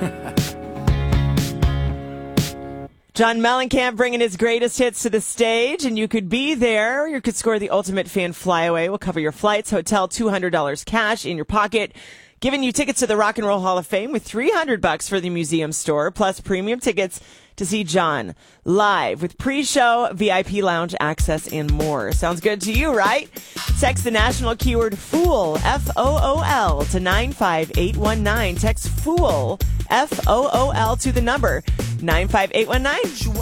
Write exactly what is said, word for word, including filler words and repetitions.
John Mellencamp bringing his greatest hits to the stage, and you could be there. You could score the ultimate fan flyaway. We'll cover your flights, hotel, two hundred dollars cash in your pocket, giving you tickets to the Rock and Roll Hall of Fame with three hundred bucks for the museum store, plus premium tickets to see John live with pre-show, V I P lounge access, and more. Sounds good to you, right? Text the national keyword FOOL, F O O L, to nine five eight one nine. Text FOOL, F O O L, to the number nine five eight one nine.